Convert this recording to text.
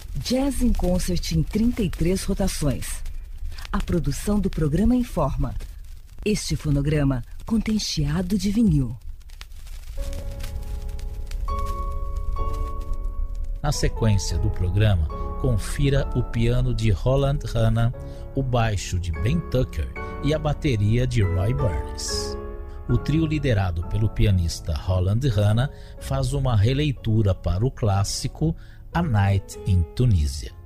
Jazz in Concert em 33 rotações. A produção do programa informa. Este fonograma contém chiado de vinil. Na sequência do programa, confira o piano de Roland Hanna, o baixo de Ben Tucker e a bateria de Roy Burns. O trio liderado pelo pianista Roland Hanna faz uma releitura para o clássico A Night in Tunisia.